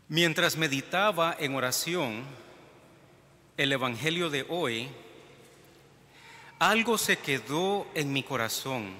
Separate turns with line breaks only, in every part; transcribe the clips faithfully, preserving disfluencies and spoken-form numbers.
Mientras meditaba en oración el Evangelio de hoy, algo se quedó en mi corazón.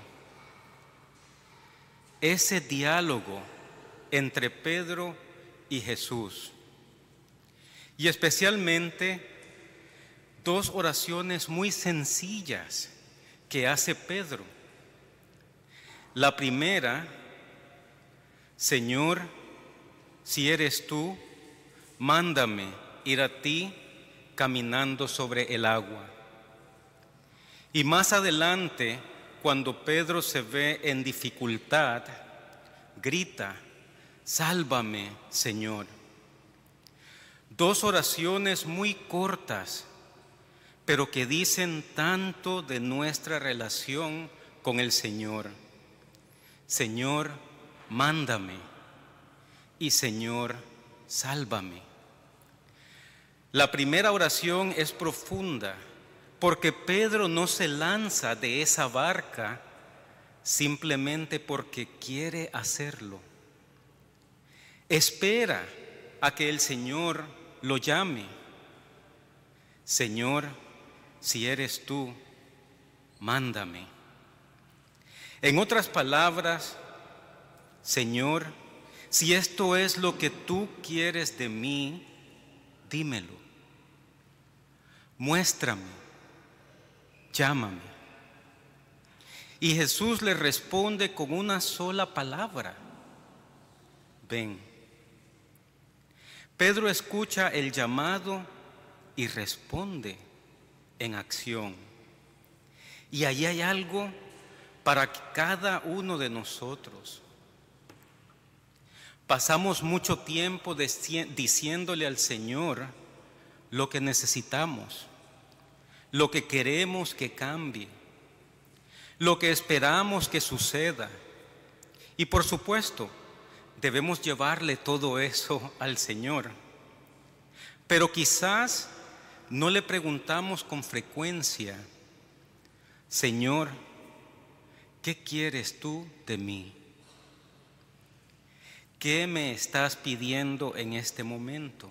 Ese diálogo entre Pedro y Jesús. Y especialmente dos oraciones muy sencillas que hace Pedro. La primera: Señor, si eres tú, mándame ir a ti caminando sobre el agua. Y más adelante, cuando Pedro se ve en dificultad, grita: sálvame, Señor. Dos oraciones muy cortas, pero que dicen tanto de nuestra relación con el Señor. Señor, mándame, y Señor, sálvame. La primera oración es profunda, porque Pedro no se lanza de esa barca simplemente porque quiere hacerlo. Espera a que el Señor lo llame. Señor, si eres tú, mándame. En otras palabras, Señor, si esto es lo que tú quieres de mí, dímelo. Muéstrame, llámame. Y Jesús le responde con una sola palabra: ven. Pedro escucha el llamado y responde en acción. Y allí hay algo para cada uno de nosotros. Pasamos mucho tiempo diciéndole al Señor lo que necesitamos, lo que queremos que cambie, lo que esperamos que suceda. Y por supuesto, debemos llevarle todo eso al Señor. Pero quizás no le preguntamos con frecuencia: Señor, ¿qué quieres tú de mí? ¿Qué me estás pidiendo en este momento?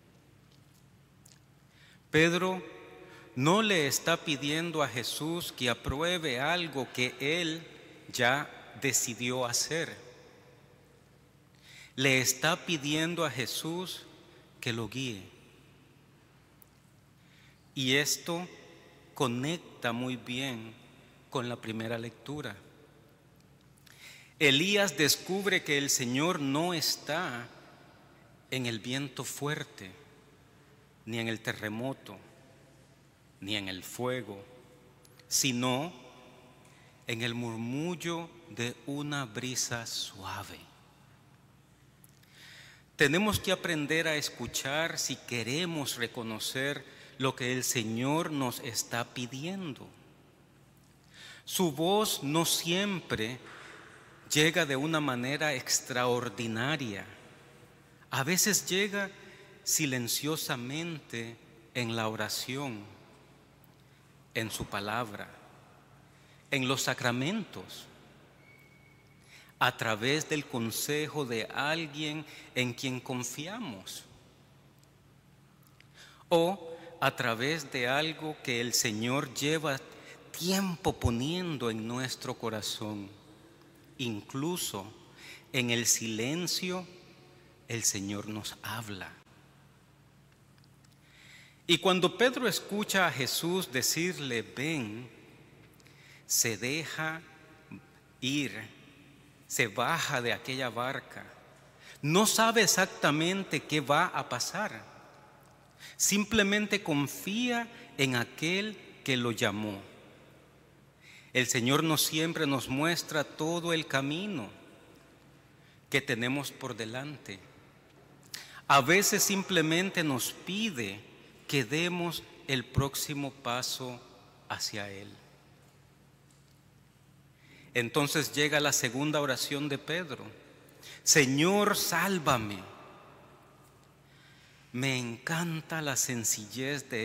Pedro no le está pidiendo a Jesús que apruebe algo que él ya decidió hacer. Le está pidiendo a Jesús que lo guíe. Y esto conecta muy bien con la primera lectura. Elías descubre que el Señor no está en el viento fuerte, ni en el terremoto, ni en el fuego, sino en el murmullo de una brisa suave. Tenemos que aprender a escuchar si queremos reconocer lo que el Señor nos está pidiendo. Su voz no siempre llega de una manera extraordinaria. A veces llega silenciosamente en la oración, en su palabra, en los sacramentos, a través del consejo de alguien en quien confiamos, o a través de algo que el Señor lleva tiempo poniendo en nuestro corazón. Incluso en el silencio, el Señor nos habla. Y cuando Pedro escucha a Jesús decirle ven, se deja ir, se baja de aquella barca. No sabe exactamente qué va a pasar. Simplemente confía en aquel que lo llamó. El Señor no siempre nos muestra todo el camino que tenemos por delante. A veces simplemente nos pide que demos el próximo paso hacia Él. Entonces llega la segunda oración de Pedro: Señor, sálvame. Me encanta la sencillez de